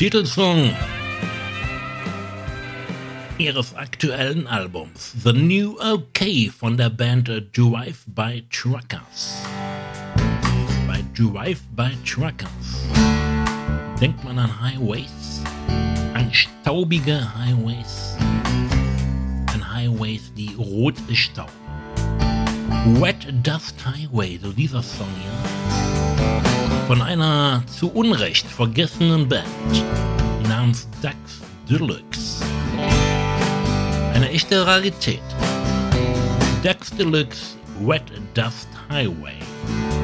Titelsong ihres aktuellen Albums The New OK von der Band Drive-By Truckers. Bei Drive-By Truckers denkt man an Highways, an staubige Highways, an Highways, die rot bestauben. Wet Dust Highway, so dieser Song hier, von einer zu Unrecht vergessenen Band namens Dax Deluxe. Eine echte Rarität. Dax Deluxe Wet Dust Highway.